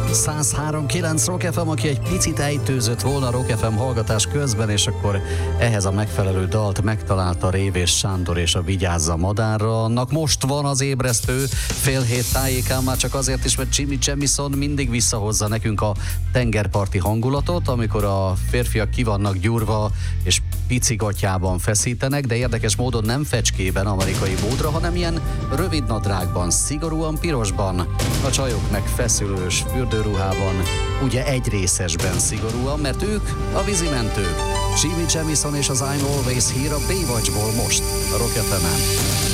103.9 Rock FM, aki egy picit ejtőzött volna Rock FM hallgatás közben, és akkor ehhez a megfelelő dalt megtalálta Révés Sándor és a Vigyázz a madárra. Annak most van az ébresztő 6:30 tájékán, már csak azért is, mert Jimmy Jamison mindig visszahozza nekünk a tengerparti hangulatot, amikor a férfiak ki vannak gyúrva és picigatjában feszítenek, de érdekes módon nem fecskében, amerikai módra, hanem ilyen rövid nadrágban, szigorúan pirosban, a csajok meg feszülős fürdőruhában, ugye egy részesben szigorúan, mert ők a vízimentők. Jimmy Jamison és az I'm Always Here a Baywatchból most, a Rock FM-en.